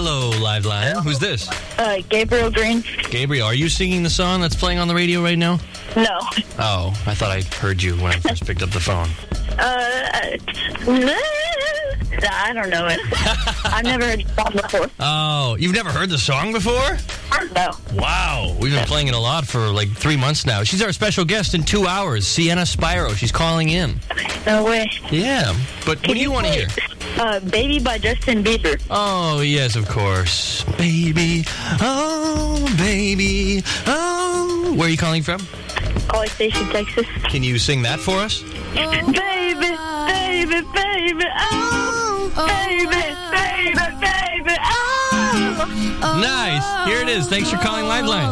Hello, Liveline. Who's this? Gabriel Green. Gabriel, are you singing the song that's playing on the radio right now? No. Oh, I thought I heard you when I first picked up the phone. I don't know it. I've never heard the song before. Oh, you've never heard the song before? No. Wow. We've been playing it a lot for like 3 months now. She's our special guest in 2 hours, Sienna Spyro. She's calling in. No way. Yeah, but what do you want to hear? Baby by Justin Bieber. Oh, yes, of course. Baby, oh, baby, oh. Where are you calling from? College Station, Texas. Can you sing that for us? Baby, baby, baby, oh. Baby, baby, baby, oh. Nice. Here it is. Thanks for calling Liveline.